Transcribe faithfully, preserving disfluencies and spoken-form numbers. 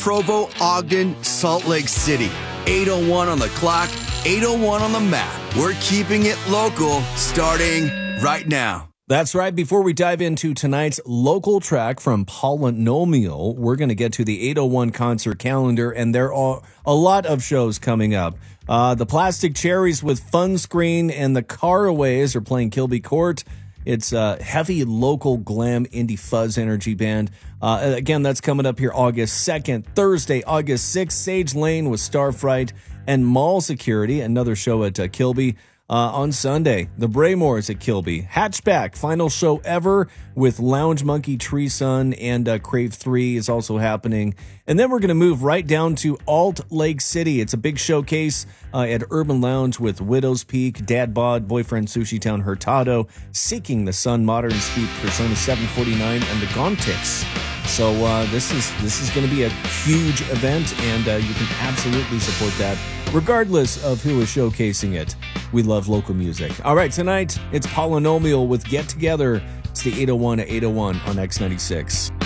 Provo, Ogden, Salt Lake City. eight oh one on the clock, eight oh one on the map. We're keeping it local, starting right now. That's right. Before we dive into tonight's local track from Polynomial, we're going to get to the eight oh one concert calendar, and there are a lot of shows coming up. Uh, the Plastic Cherries with Fun Screen and the Caraways are playing Kilby Court. It's a heavy local glam indie fuzz energy band. Uh, again, that's coming up here August second. Thursday, August sixth, Sage Lane with Starfright and Mall Security, another show at uh, Kilby. Uh, on Sunday, the Braymores at Kilby. Hatchback, final show ever with Lounge Monkey, Tree Sun, and uh, Crave three is also happening. And then we're going to move right down to Alt Lake City. It's a big showcase uh, at Urban Lounge with Widow's Peak, Dad Bod, Boyfriend Sushi Town Hurtado, Seeking the Sun, Modern Speed, Persona seven forty-nine, and the Gontics. So uh, this is this is going to be a huge event, and uh, you can absolutely support that, regardless of who is showcasing it. We love local music. All right, tonight it's Polynomial with Get Together. It's the eight oh one at eight oh one on X ninety-six.